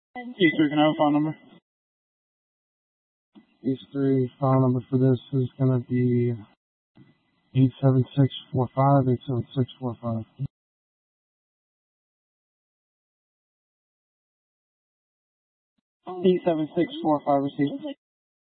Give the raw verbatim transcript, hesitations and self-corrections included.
East three, can I have a file number? East three, file number for this is going to be eight seven six four five, eight seven six four five. eight seven six four five received.